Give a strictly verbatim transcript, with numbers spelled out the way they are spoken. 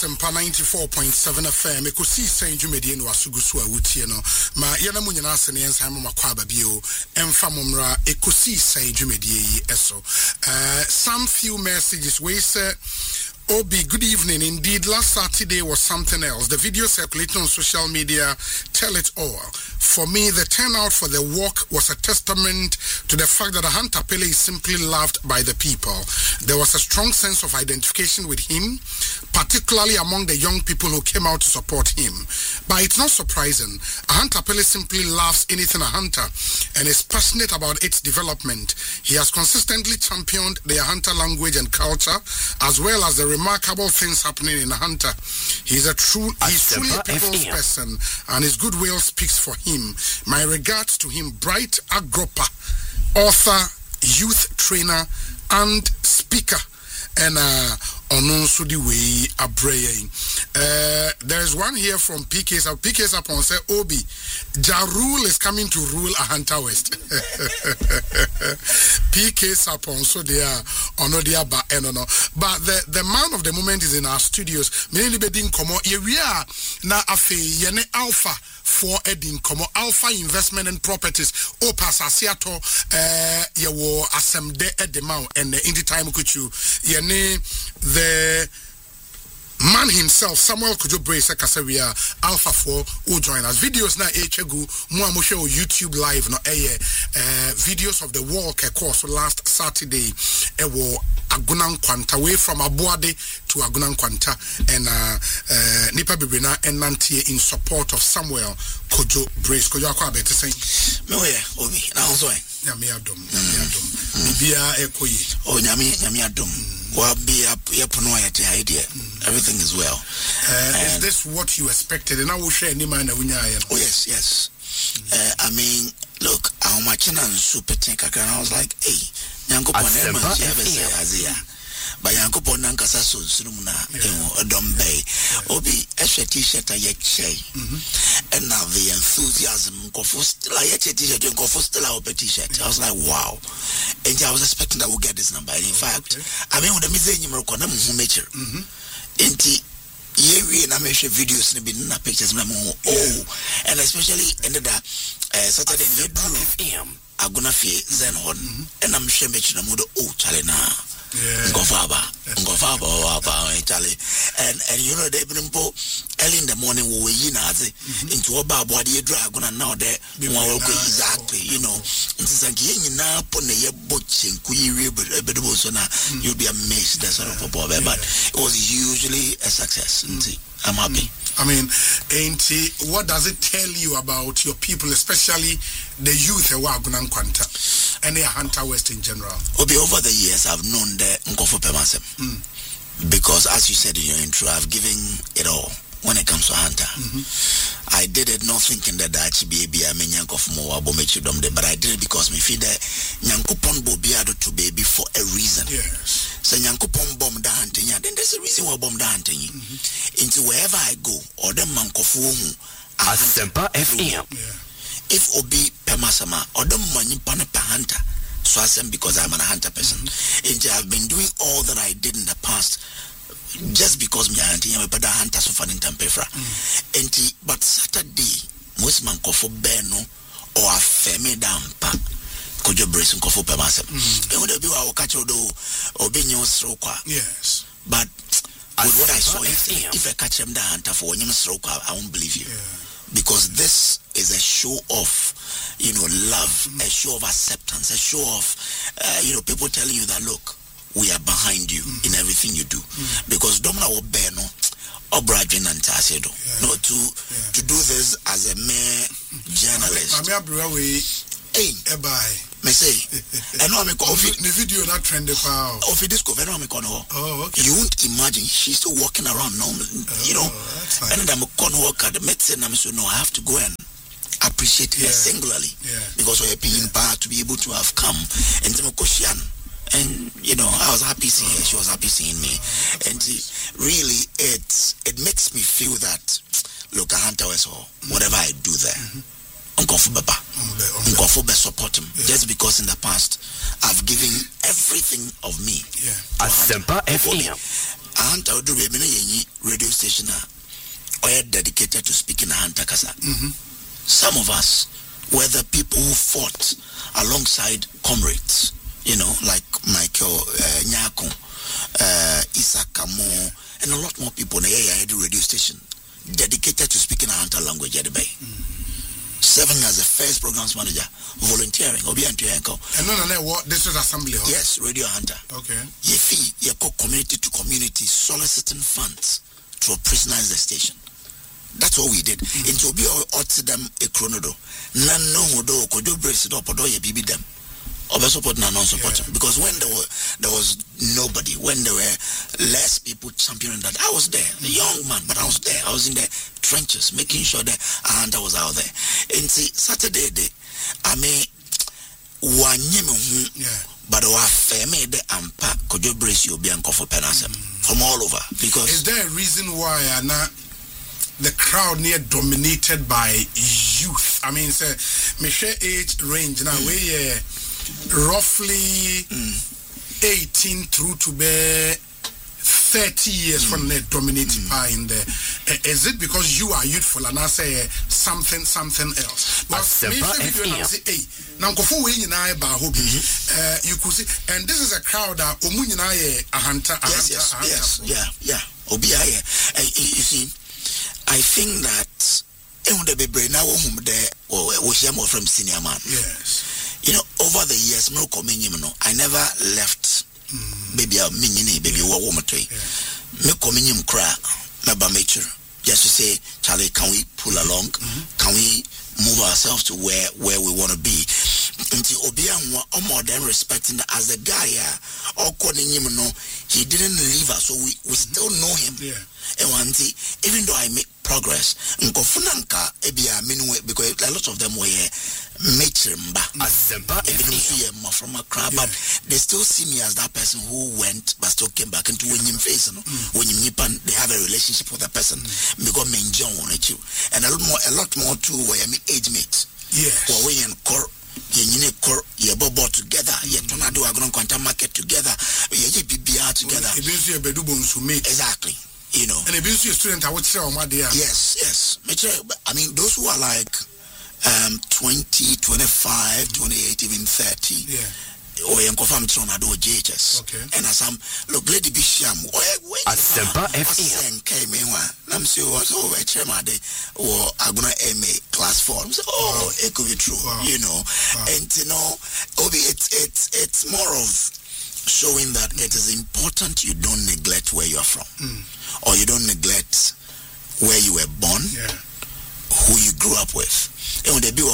Asempa ninety-four point seven F M. Eko si sen dwumedi no asugusu a wutie no. Ma yana mu nyina ase ne ensan ma kwa babio. Emfa momra eko si sen dwumedi yi eso. Uh, some few messages we say Obi, good evening. Indeed, last Saturday was something else. The video circulating on social media tell it all. For me, the turnout for the walk was a testament to the fact that Ahanta Pele is simply loved by the people. There was a strong sense of identification with him, particularly among the young people who came out to support him. But it's not surprising. Ahanta Pele simply loves anything Ahanta and is passionate about its development. He has consistently championed the Ahanta language and culture, as well as the remarkable things happening in Ahanta. He's a true, he's truly a people's person, and his goodwill speaks for him. My regards to him, Bright Agropa, author, youth trainer, and speaker. And uh Ononsu di way abreye. Uh there's one here from P K Sapon. P K Sapon say Obi, Ja rule is coming to rule Ahanta West. P K Sapon, so they are onodia ba enono. But the the man of the moment is in our studios. Many bedin komo we are na afe yene Alpha for Edin Komo Alpha Investment and Properties Opa Sasiato uh yewo asemde edemau and in the time kuchu yene the man himself, Samuel Kojo Brace Kasawia Alpha four who join us. Videos na Echegu Muamushe o YouTube live no eh uh, videos of the walk course last Saturday ewo Agunan Kwanta way from Abuade to Agunan Kwanta and uh, uh, Nipa Bibrina and Nantie in support of Samuel Kojo Brace. Kojo akwa bete say me we obi na ho so en nyame adom nyame adom bibia ekoyi o nyame nyame adom wa be up yapono ayete idea everything is well. Uh, is this what you expected? And I will share any man. Oh yes, yes. Uh, I mean, look, how much and super tank and I was like, hey, Yanko Ponema, but Yanko Ponankasa Sunumuna, Dombe, Obi, a t-shirt I yet say, and now the enthusiasm go for still I yet a t-shirt and go for still our t-shirt. I was like, wow. And I was expecting that we'll get this number. And in fact, I mean, with the museum, who made it. Inti yewe na meshe videos ni bin na pictures na mo oh and especially ended up uh, Saturday F M aguna fie zen hon and I'm sure mechi na mo oh chale na ngofaba ngofaba waba chale and and you know they been po early in the morning we were in aze into oba abode dragona now there exactly you know nti sanki nyina po na ye boche nkuyiwe bedo so na you'll be amazed that sort of football but it was usually a success. Mm. I'm happy. I mean, ain't what does it tell you about your people, especially the youth of Agunan Kwanta and the Ahanta West in general? Obi, over the years, I've known the Nkofo Pemasem mm. because, as you said in your intro, I've given it all when it comes to Ahanta. Mm-hmm. I did it not thinking that that should be a menyank of more abomechudom, but I did it because me feed the Yankupon Bobiado to baby for a reason. Yes. So Yankupon bomb the hunting, then there's a reason why bomb the hunting. Mm-hmm. Into wherever I go, or the Mankofu Asempa F M. If Obi Pemasama, or the money pana hunter, so I said because I'm a hunter person. Mm-hmm. And I've been doing all that I did in the past. Just because me auntie am better hunter so far in Tampefra. Enti but Saturday most man kofo beno or a feme dampa Kojo Brace kofo pemasem. E would be wa catch odo obi nyo srokwa. Yes. But with what I saw if, if I catch him the hunter for nyim srokwa I won't believe you. Yeah. Because this is a show of, you know, love, mm. a show of acceptance, a show of uh, you know, people telling you that look, we are behind you mm. in everything you do. Mm. Because Domina Obeno, Obrajin and Tasedo, no, to yeah. to do this as a mere journalist. I'm here, hey, bye. Me say, I know I'm a coffee. The video not trending power. Of this cover, I'm a corner. Oh, okay. You won't imagine she's still walking around normal, oh, you know. Nice. And I'm a corner worker, the medicine, I'm so no, I have to go and appreciate yeah. her singularly yeah. because we're paying yeah. back to be able to have come and to Koshian. And you know, I was happy seeing her. She was happy seeing me, and really, it it makes me feel that look, Ahanta West, whatever I do there, Nkofo Baba, Nkofo be support him. Just because in the past I've given everything of me. Yeah. Asempa F M. Ahanta Odu Rebina Yenyi radio station are dedicated to speaking Ahanta Kasa. Mm-hmm. Some of us were the people who fought alongside comrades, you know, like Michael uh, Nyako, uh, Isa Kamo, and a lot more people in the A I D radio station dedicated to speaking Ahanta language at the Bay. Mm-hmm. Serving as the first programs manager, volunteering, Obi and Tuyanko. And no, no, no, what? This is assembly. Huh? Yes, Radio Ahanta. Okay. Ye fee, ye co community to community, soliciting funds to prisonize the station. That's what we did. Mm-hmm. Into be or them a chronodo. None no do kojo brace it up or do ye bibi them. Or support na non support. Yeah. Because when there were there was nobody, when there were less people championing that, I was there, a young man, but I was there. I was in the trenches, making sure that and I was out there. And see, Saturday day, I mean one yeah. But wa feme the ampa kojo brace you be anko for penasem from all over. Because is there a reason why Anna the crowd near dominated by youth? I mean, say, me share age range now. Mm. We uh, roughly mm. eighteen through to be thirty years mm. from the dominating mm. in there. Uh, is it because you are youthful and I say uh, something, something else? But me say, hey, now go for we in I ba hobby. You could see, and this is a crowd that omunyina a hunter, a yes, yes, hunter, yes, yeah, yeah. Obi aye. You see. I think that even the baby now whom there was more from senior man. Yes. You know, over the years, no coming, you know, I never left mm. baby a mini baby war woman to me coming him cry, my mature. Just to say, Charlie, can we pull along? Mm-hmm. Can we move ourselves to where where we want to be? Until Obiang or more than respecting that as the guy, or calling him, no, he didn't leave us, so we, we still know him. Yeah. And one thing, even though I make progress, Nkofunanka, Ebia, because a lot of them were matrimba, from a crowd, but they still see me as that person who went, but still came back into when you face, when you nipan, they have a relationship with that person, because men John wanted you, and a lot more, a lot more too, where I mean age mates, yes, or we in core. Ye core ye bobo together, ye tornado are going to market together, ye B B R together. Exactly. You know. And a busy student, I would say, oh my dear. Yes, yes. I mean, those who are like um, twenty, twenty-five, twenty-eight, even thirty. Yeah. Or you confirm tornado J H S. Okay. And as I'm look, Lady Bisham, Asempa F M. Came in one. I'm saying, oh, a chairman, or I'm going to M A class four. So, oh, wow. It could be true, wow. You know. Wow. And, you know, Obi, it's, it's, it's more of showing that it is important you don't neglect where you are from. Mm. Or you don't neglect where you were born, yeah. who you grew up with. And when they be